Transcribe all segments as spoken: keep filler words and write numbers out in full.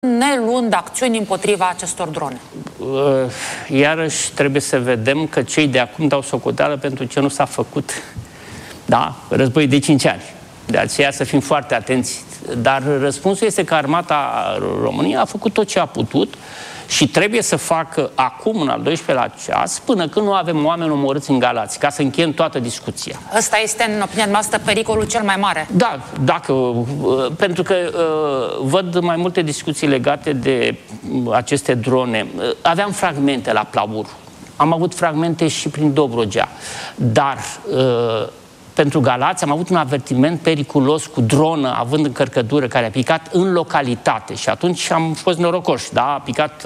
neluând acțiuni împotriva acestor drone? Iarăși trebuie să vedem că cei de acum dau socoteală pentru ce nu s-a făcut. Da? Război de cinci ani. De aceea să fim foarte atenți. Dar răspunsul este că Armata României a făcut tot ce a putut și trebuie să facă acum, în al doisprezecelea ceas, până când nu avem oameni omorâți în Galați, ca să încheiem toată discuția. Ăsta este, în opinia noastră, pericolul cel mai mare. Da, dacă, pentru că văd mai multe discuții legate de aceste drone. Aveam fragmente la Plaur, am avut fragmente și prin Dobrogea, dar pentru Galați am avut un avertiment periculos cu dronă, având încărcătură, care a picat în localitate și atunci am fost norocoși, da, a picat,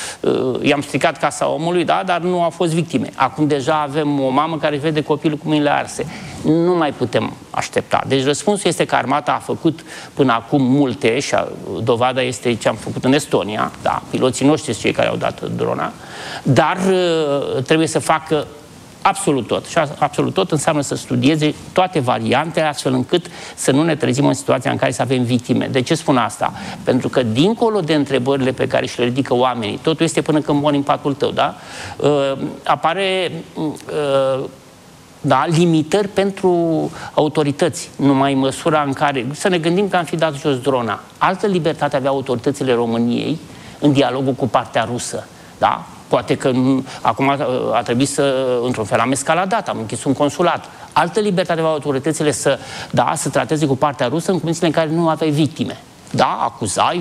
i-am stricat casa omului, da, dar nu au fost victime. Acum deja avem o mamă care vede copilul cu mâinile arse. Nu mai putem aștepta. Deci răspunsul este că armata a făcut până acum multe și a, dovada este ce am făcut în Estonia, da, piloții noștri sunt cei care au dat drona, dar trebuie să facă absolut tot. Și absolut tot înseamnă să studieze toate variantele, astfel încât să nu ne trezim în situația în care să avem victime. De ce spun asta? Pentru că dincolo de întrebările pe care și le ridică oamenii, totul este până când mori în patul tău, da? Uh, apare uh, da, limitări pentru autorități, numai în măsura în care, să ne gândim că am fi dat jos drona. Altă libertate avea autoritățile României în dialogul cu partea rusă, da? Poate că acum a, a trebuit să, într-un fel, am escaladat, am închis un consulat. Altă libertate aveau autoritățile să, da, să trateze cu partea rusă în condițiile în care nu aveai victime. Da, acuzai,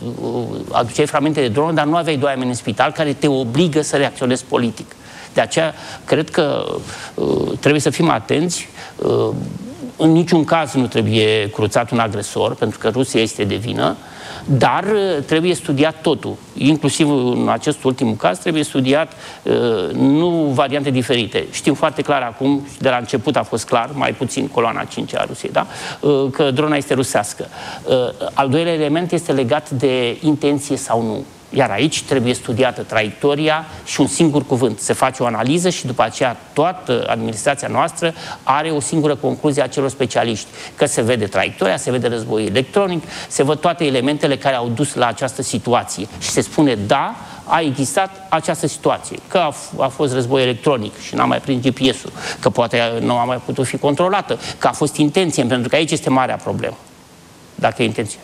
aduceai fragmente de dronă, dar nu aveai doi oameni în spital care te obligă să reacționezi politic. De aceea, cred că uh, trebuie să fim atenți. Uh, în niciun caz nu trebuie cruțat un agresor, pentru că Rusia este de vină, dar trebuie studiat totul. Inclusiv în acest ultim caz trebuie studiat uh, nu variante diferite. Știm foarte clar acum, de la început a fost clar, mai puțin coloana cinci a Rusiei, da? uh, că drona este rusească. Uh, al doilea element este legat de intenție sau nu. Iar aici trebuie studiată traiectoria și un singur cuvânt. Se face o analiză și după aceea toată administrația noastră are o singură concluzie a celor specialiști. Că se vede traiectoria, se vede războiul electronic, se văd toate elementele care au dus la această situație. Și se spune, da, a existat această situație. Că a, a fost război electronic și n-a mai prins G P S-ul, că poate nu a mai putut fi controlată, că a fost intenție, pentru că aici este marea problemă. Dacă e intenție.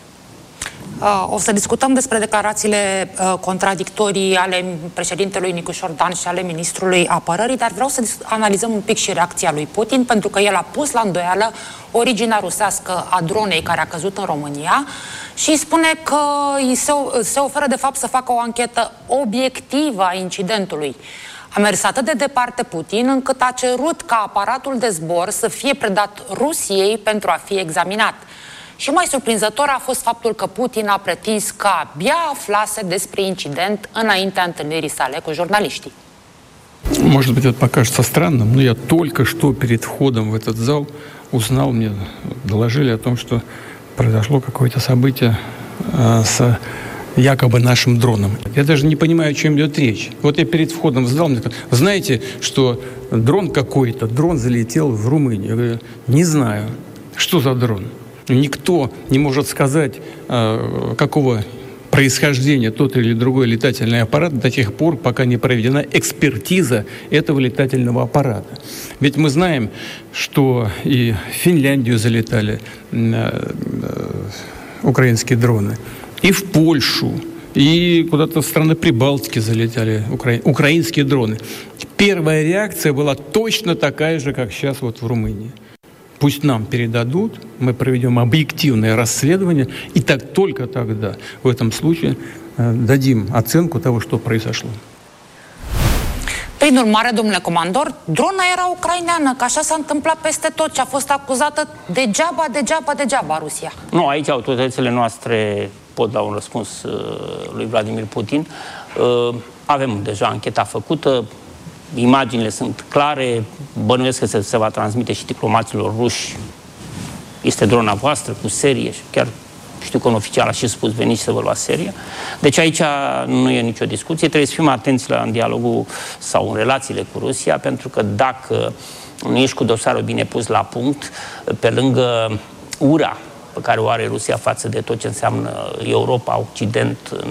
O să discutăm despre declarațiile uh, contradictorii ale președintelui Nicușor Dan și ale ministrului apărării, dar vreau să analizăm un pic și reacția lui Putin, pentru că el a pus la îndoială originea rusească a dronei care a căzut în România și spune că îi se, se oferă de fapt să facă o anchetă obiectivă a incidentului. A mers atât de departe Putin încât a cerut ca aparatul de zbor să fie predat Rusiei pentru a fi examinat. Și mai surprinzător a fost faptul că Putin a pretins că abia aflase despre incident înaintea întâlnirii sale cu jurnaliștii. Может быть, это покажется странным, но я только что перед входом в этот зал узнал, мне доложили о том, что произошло какое-то событие э, с якобы нашим дроном. Я даже не понимаю, о чем идет речь. Вот я перед входом в зал, мне сказали, вы знаете, что дрон какой-то, дрон залетел в Румынию? Я говорю, не знаю. Что за дрон? Никто не может сказать, э, какого происхождения тот или другой летательный аппарат до тех пор, пока не проведена экспертиза этого летательного аппарата. Ведь мы знаем, что и в Финляндию залетали э, э, украинские дроны, и в Польшу, и куда-то в страны Прибалтики залетали укра... украинские дроны. Первая реакция была точно такая же, как сейчас вот в Румынии. Пусть нам передадут, мы проведем объективное расследование, и так только тогда в этом случае э, dăm оценку того, что произошло. Prin urmare, domnule comandor, drona era ucraineană, că așa s-a întâmplat peste tot și a fost acuzată degeaba, degeaba, degeaba Rusia. Nu, aici autoritățile noastre pot da un răspuns uh, lui Vladimir Putin. Uh, avem deja ancheta făcută, imaginile sunt clare, bănuiesc că se, se va transmite și diplomaților ruși. Este drona voastră cu serie și chiar știu că un oficial a și spus veniți să vă luați serie. Deci aici nu e nicio discuție, trebuie să fim atenți la în dialogul sau în relațiile cu Rusia, pentru că dacă nu ești cu dosarul bine pus la punct, pe lângă ura pe care o are Rusia față de tot ce înseamnă Europa, Occident,